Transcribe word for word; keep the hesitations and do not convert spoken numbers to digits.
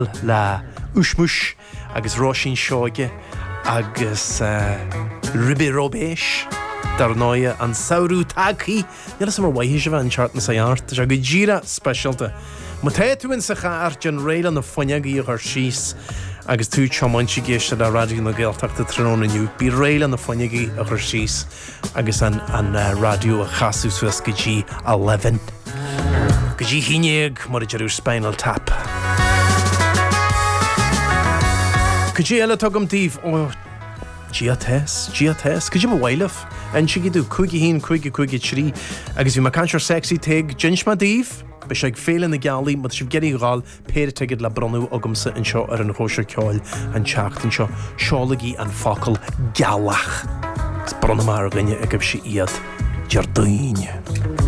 le úsmuis agus Róisín Seoige agus uh, Ribé Robéis dar náide an saoirú tagchaí nílas mar waithí se bheith an teart na sa art a go ddíra specialta. Má téitúin sa char John réile na foineagaí ar síos agus tú chomansi géiste a radio na Gaeltachta tróna nniu. Bí réile na foineagaí a chu síos agus an, an uh, radio a chasú suas go dtí eleven. Go dtí híineag mar a dearú Spinal Tap. Go dtí eile tugam díobh ó Giates, Giates, go dtí má bhailemh an si gidú cúigi hín, cúigi cúigi trí agus bhí mar canseir sexy teag jins má díobh be sé ag féile na gealaí mar sibh geirí gáil péir teigid le bronú agamsa an seo ar an chóisiir ceáil an teachtain seo seolagaí an focail gealach. Is bronna mar a gine ag si iad deardaoine.